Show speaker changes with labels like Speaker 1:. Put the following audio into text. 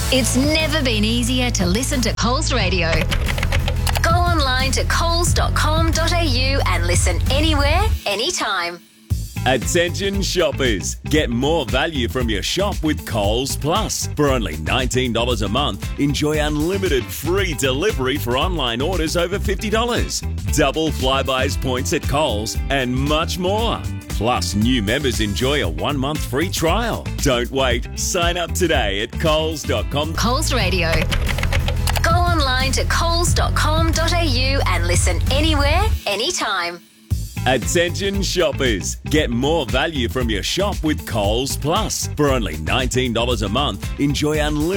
Speaker 1: It's never been easier to listen to Coles Radio. Go online to coles.com.au and listen anywhere, anytime.
Speaker 2: Attention shoppers, get more value from your shop with Coles Plus. For only $19 a month, enjoy unlimited free delivery for online orders over $50, double Flybuys points at Coles, and much more. Plus, new members enjoy a 1-month free trial. Don't wait. Sign up today at coles.com.
Speaker 1: Coles Radio. Go online to coles.com.au and listen anywhere, anytime.
Speaker 2: Attention shoppers, get more value from your shop with Coles Plus. For only $19 a month, enjoy unlimited